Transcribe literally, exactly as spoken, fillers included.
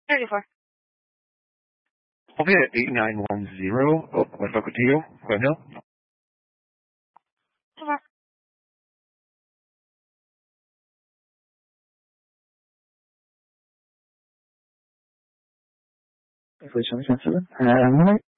thirty-four. I'll be at eight nine one zero. Oh, West Ocotillo, Glen Hill. Tomorrow. Inflation seven. Uh,